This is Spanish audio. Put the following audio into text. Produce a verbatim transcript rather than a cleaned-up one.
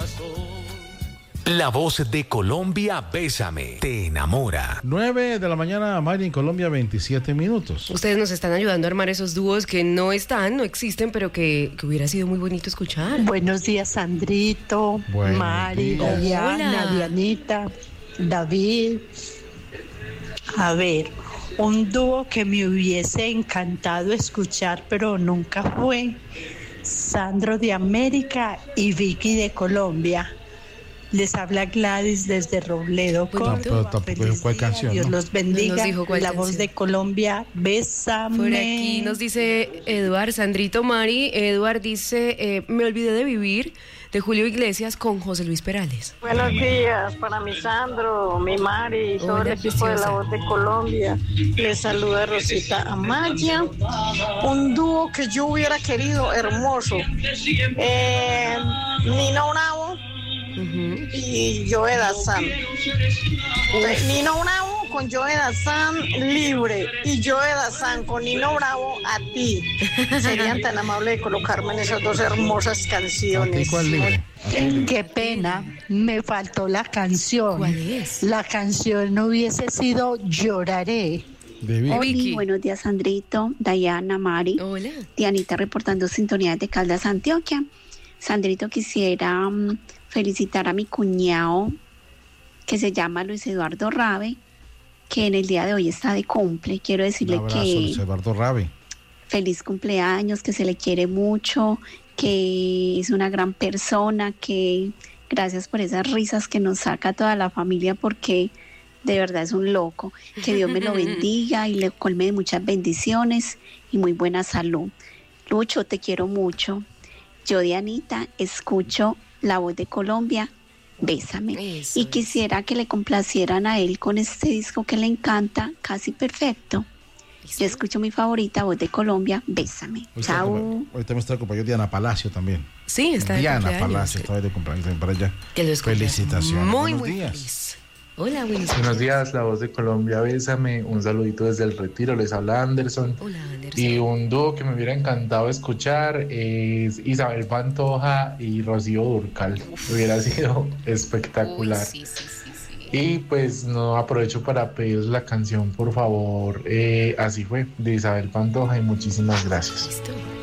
La voz de Colombia, Bésame, te enamora. nueve de la mañana, Mari, en Colombia, veintisiete minutos. Ustedes nos están ayudando a armar esos dúos que no están, no existen, pero que, que hubiera sido muy bonito escuchar. Buenos días, Sandrito, Buenos Mari, días. Diana, Hola. Dianita, David. A ver, un dúo que me hubiese encantado escuchar, pero nunca fue. Sandro de América y Vicky de Colombia. Les habla Gladys desde Robledo. Bonito. Corp. Pero tampoco Feliz dijo cuál día, canción, Dios ¿no? los bendiga. No nos dijo cuál La canción. voz de Colombia, bésame. Por aquí nos dice Eduard, Sandrito, Mari. Eduard dice, eh, me olvidé de vivir, de Julio Iglesias con José Luis Perales. Buenos días para mi Sandro, mi Mari y todo Hola, el equipo de preciosa. La Voz de Colombia. Les saluda Rosita Amaya. Un dúo que yo hubiera querido, hermoso. Eh, Nino Bravo Ujú. y Joe Dassin. Eh, Nino Bravo con Joe Dassin, Libre, y Joe Dassin con Nino Bravo, A Ti. Serían tan amables de colocarme en esas dos hermosas ¿A ti canciones. cuál libre? Qué pena, me faltó la canción. ¿Cuál es? La canción no hubiese sido Lloraré. De Vicky. Vicky. Oli, buenos días, Sandrito, Dayana, Mari, Hola. Dianita reportando sintonía de Caldas, Antioquia. Sandrito, quisiera um, felicitar a mi cuñado que se llama Luis Eduardo Rabe, que en el día de hoy está de cumple. Quiero Un decirle abrazo, que Luis Eduardo Rabe. feliz cumpleaños, que se le quiere mucho, que es una gran persona, que gracias por esas risas que nos saca toda la familia, porque de verdad es un loco. Que Dios me lo bendiga y le colme de muchas bendiciones y muy buena salud. Lucho, te quiero mucho. Yo, Dianita, escucho La Voz de Colombia, Bésame. Eso Y es. quisiera que le complacieran a él con este disco que le encanta, Casi Perfecto. Yo escucho mi favorita, Voz de Colombia, Bésame. Hoy está Chao. compa- Ahorita me está acompañando Diana Palacio también. Sí, está de Diana cumpleaños. Palacio, está de cumpleaños también para allá. Que lo escuches. Felicitaciones. Muy, Buenos muy días. feliz. Hola, Wilson. Buenos días, La Voz de Colombia, Bésame. Un saludito desde el Retiro, les habla Anderson. Hola, Anderson. Y un dúo que me hubiera encantado escuchar es Isabel Pantoja y Rocío Dúrcal. Hubiera sido espectacular. Uy, sí, sí, sí, sí. Y pues no aprovecho para pediros la canción, por favor. Eh, así fue, de Isabel Pantoja, y muchísimas gracias. Listo.